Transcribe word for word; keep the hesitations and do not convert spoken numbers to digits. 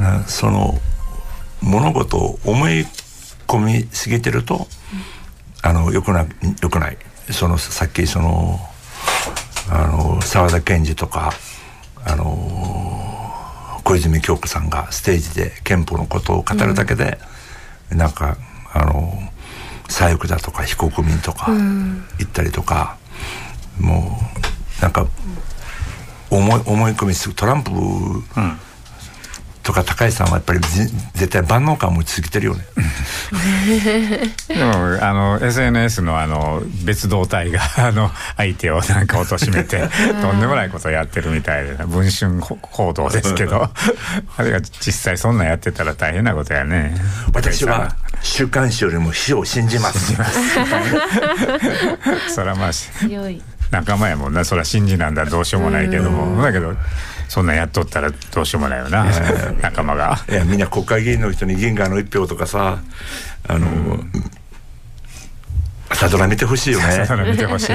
その物事を思い込みすぎてると、うん、あのよくなよくない。そのさっきそのあの沢田研二とかあの小泉京子さんがステージで憲法のことを語るだけで、うん、なんかあの左翼だとか非国民とか言ったりとか、うん、もうなんか思い思い込みする。トランプ、うんとか高市さんはやっぱり絶対万能感持ちすぎてるよね。 でもあの エスエヌエス の, あの別動隊があの相手をなんか貶めてとんでもないことをやってるみたいで、文春報道ですけどあれが実際そんなんやってたら大変なことやね。 私は週刊誌よりも秘書を信じますそれはまあ仲間やもんな。それは信じなんだどうしようもないけども、だけどそんなんやっとったらどうしようもないよな、仲間が。 いやみんな国会議員の人に銀河の一票とかさ、あの、うん、朝ドラ見てほしいよね。 朝ドラ見てほしい